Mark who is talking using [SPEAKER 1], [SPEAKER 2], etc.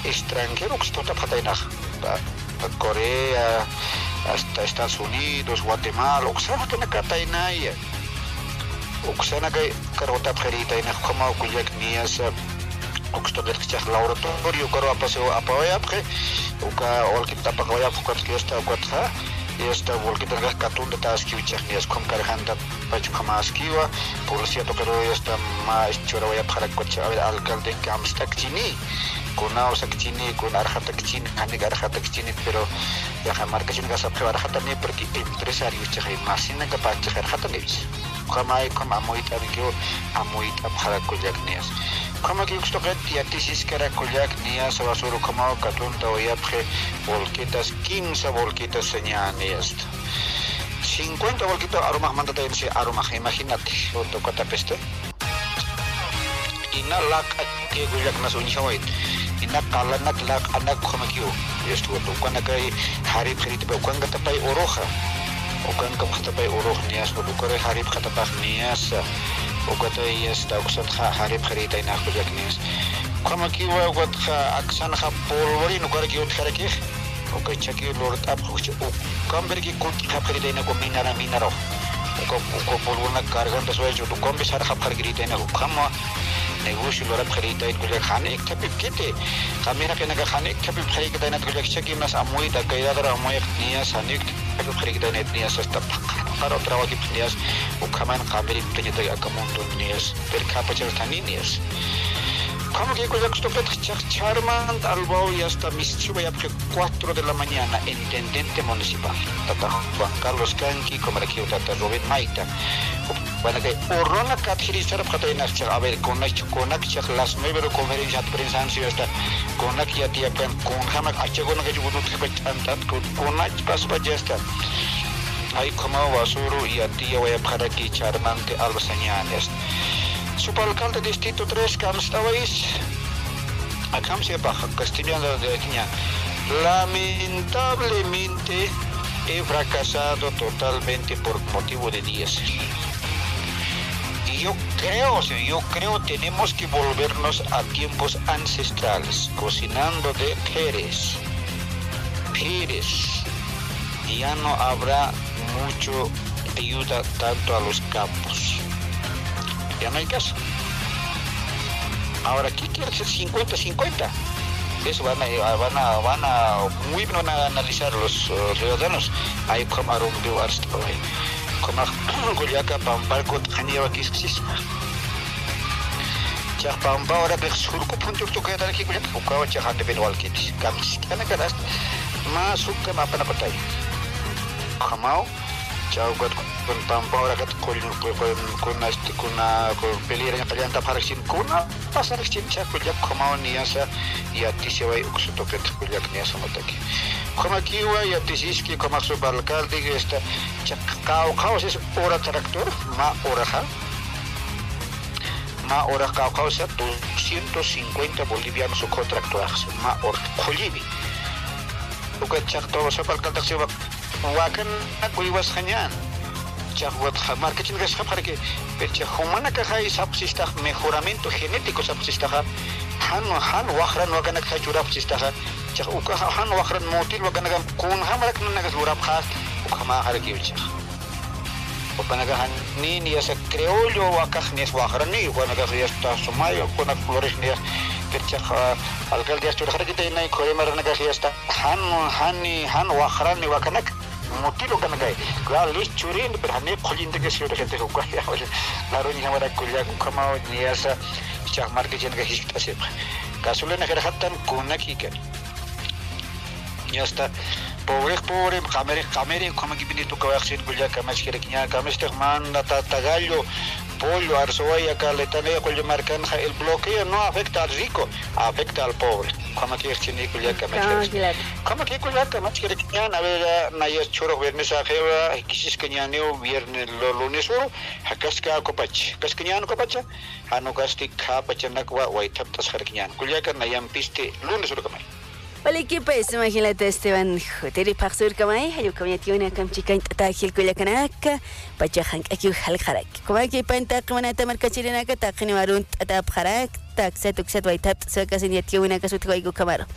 [SPEAKER 1] extranjero que está patayna Corea hasta Estados Unidos, Guatemala, oxana que nakatayna ya. Oxana que carota perita en como kuyak nias oxtober que laboratorio coro apaseo apoya porque uka olkita pakoya porque está cuatro y esta volquita de catún de taski uchanias con carganda pachu kamaskiwa por cierto pero esta más chora voy a para coche alcalde kamstakchini con ausakchini con arhatakchini hanik arhatakchini pero ya marca sin gas a arhatani porque empresario chai masina capaz de arhatanis kamai como amoit abikio amoit para kollaknias como que esto que ya tesis que era kollaknias basuro como catún todavía pre volquitas 15 volquitas señales 50 volquitas aroma manda de aroma imagínate otro catapeste ina lak que kollaknas unjawait ina kalanak lak anak como que esto tu cuando que hari frito cuando te pai oroja o cuando que te pai oroja nias lo que hari frito nias o que te está usando hari frito ina kollaknias como que what aksan ha polvori no que utkhara que o que chaki lord up o camber que kut frito ina ko minaro o polvona cargan de sueño tu combi sar ha frito ina como negocio lo rap kharita it kulik khane ek thapip kete kamera ke naga khane ek thapip khai ke dana kulik chaki mas amoi da kaida dara amoi khnia sanik thapip khai ke dana etnia sasta paro trawa ki khnias o khaman kameri tenya da akamundo nias per khapa chal thani nias como que kulik stopet charman albao y hasta mis chuba ya 4 de la mañana intendente municipal tata Juan Carlos Canqui como aquí tata Robert Maita bueno que orona kathiri sarap kata inas chak a ver con las 9 de conferencia de prensa han sido hasta con la que ya tía pen con hamak achego no que yo budu que antat con pas ya está hay como basuro y a tía voy a para que charmante albasañanes subalcalde distrito 3 Kamstawais acá se baja castellano de Kenia lamentablemente he fracasado totalmente por motivo de diésel. Yo creo tenemos que volvernos a tiempos ancestrales, cocinando de Pérez. Ya no habrá mucho ayuda tanto a los campos. Ya no hay caso. Ahora, ¿qué quiere ser 50-50? Eso van a muy bien van a analizar los ciudadanos. Hay como aroma de arsto. Como Goliaca Pampal con Janieva Kiskis. Chapamba ahora que surco punto tu que dar aquí con Pukawa Chahan de Benwalkit. Kamis, kana kadas, más suka mapa na patay. Kamau, chao con Pampa ahora que con pelea en Palianta para sin kuna, pasar sin chap con Kamau niasa y a ti se va uxuto que con niasa mataki. Como aquí voy a decir que como su alcalde que está caos es hora tractor ma hora caos 250 bolivianos su contractuales ma hora Colibi porque chacto su alcalde se va wakan kuibas hanyan chacot marketing que se para que pecha humana que hay subsista mejoramiento genético subsista han wahran wakan que chura subsista uka han wakran motil wakana kun hamarak naga surap khas ukama harki ucha upanaga han ni ya se creollo wakah nes wakran ni ukanaga fiesta sumayo kuna flores ni percha alcalde chura harki te nai khore marnaga fiesta han wakran ni wakana motil wakana gai galis churin per hane khulin de kesio de gente ukah ya laro ni hamara kulya ukama ni asa chak marke jen ga hista se kasulena gerhatan kunaki ken ya está pobre camere como que viene tu cabeza sin cuya camas que requiña camas te manda tagallo pollo arzoya caletane con marcan el bloqueo no afecta al rico afecta al pobre como que tiene cuya camas como que cuya camas que requiña a ver na ya choro viernes a jeva quizás que ya no viernes lunes o hakasca cascañano copacha ano gasti kapachana kwa waitap tas requiña cuya que na ya piste lunes o camay.
[SPEAKER 2] Hola, ¿qué pasa? Imagínate, Esteban. Teri paksur kamay, hayo kamay tiuna kam chikan tatakil kuya kanaka, pachahan akiu halharak. Kamay ki panta kamana tamar kachirina ka takini marun atap harak, tak setuk set waitat, so kasin yatiuna kasut ko igu kamaro.